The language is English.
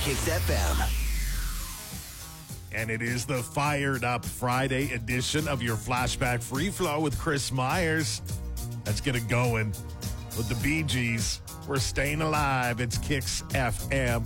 Kicks FM. And it is the Fired Up Friday edition of your Flashback Free Flow with Chris Myers. Let's get it going with the Bee Gees. We're staying alive. It's Kicks FM.